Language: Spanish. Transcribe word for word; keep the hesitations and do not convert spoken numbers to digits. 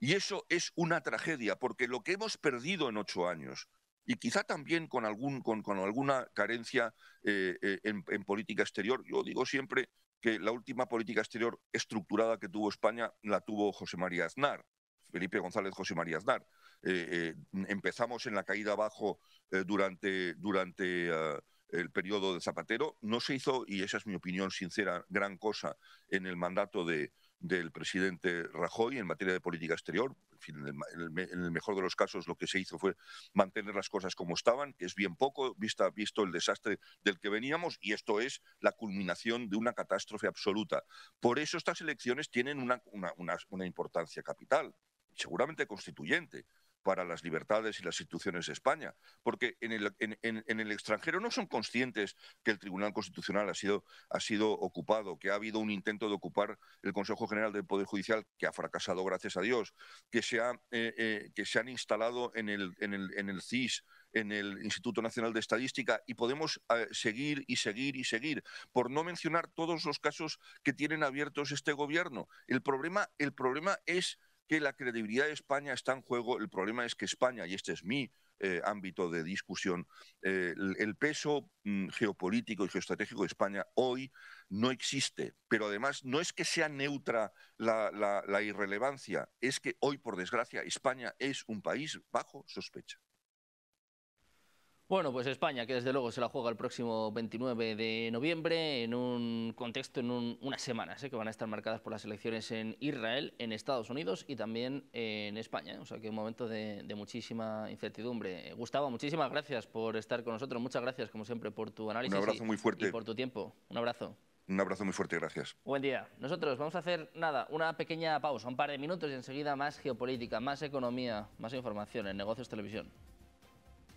Y eso es una tragedia, porque lo que hemos perdido en ocho años, y quizá también con, algún, con, con alguna carencia eh, eh, en, en política exterior, yo digo siempre que la última política exterior estructurada que tuvo España la tuvo José María Aznar, Felipe González José María Aznar. Eh, eh, empezamos en la caída abajo eh, durante, durante uh, el periodo de Zapatero. No se hizo, y esa es mi opinión sincera, gran cosa en el mandato de, del presidente Rajoy en materia de política exterior. En fin, en el, en el mejor de los casos lo que se hizo fue mantener las cosas como estaban, que es bien poco, vista, visto el desastre del que veníamos, y esto es la culminación de una catástrofe absoluta. Por eso estas elecciones tienen una, una, una, una importancia capital, seguramente constituyente, para las libertades y las instituciones de España, porque en el, en, en, en el extranjero no son conscientes que el Tribunal Constitucional ha sido, ha sido ocupado, que ha habido un intento de ocupar el Consejo General del Poder Judicial que ha fracasado, gracias a Dios, que se, ha, eh, eh, que se han instalado en el, en, el, en el C I S, en el Instituto Nacional de Estadística, y podemos eh, seguir y seguir y seguir, por no mencionar todos los casos que tienen abiertos este gobierno. El problema, el problema es que la credibilidad de España está en juego. El problema es que España, y este es mi eh, ámbito de discusión, eh, el, el peso mm, geopolítico y geoestratégico de España hoy no existe. Pero además no es que sea neutra la, la, la irrelevancia, es que hoy, por desgracia, España es un país bajo sospecha. Bueno, pues España, que desde luego se la juega el próximo veintinueve de noviembre, en un contexto, en un, unas semanas ¿eh? que van a estar marcadas por las elecciones en Israel, en Estados Unidos y también en España. ¿eh? O sea que un momento de, de muchísima incertidumbre. Gustavo, muchísimas gracias por estar con nosotros. Muchas gracias, como siempre, por tu análisis Un abrazo y, muy fuerte. y por tu tiempo. Un abrazo. Un abrazo muy fuerte, gracias. Buen día. Nosotros vamos a hacer, nada, una pequeña pausa, un par de minutos y enseguida más geopolítica, más economía, más información en Negocios Televisión.